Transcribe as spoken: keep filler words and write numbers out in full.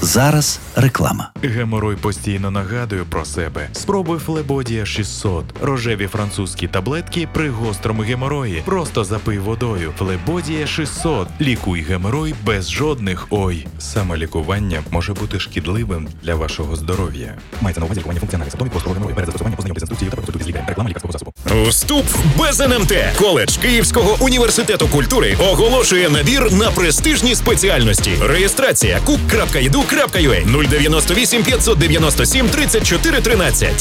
Зараз реклама. Геморой постійно нагадує про себе. Спробуй Флебодія шістсот. Рожеві французькі таблетки при гострому геморої. Просто запий водою. Флебодія шістсот. Лікуй геморой без жодних ой. Самолікування може бути шкідливим для вашого здоров'я. Мається на увазі лікування функціональних симптомів гострого геморою. Перед застосуванням познайомтесь з інструкцією та проконсультуйтесь з лікарем. Реклама лікарського засобу. Вступ без ен ем те. Коледж Київського університету культури оголошує набір на престижні спеціальності. Реєстрація кук крапка і ді ю крапка ю а нуль дев'яносто вісім п'ятсот дев'яносто сім тридцять чотири тринадцять.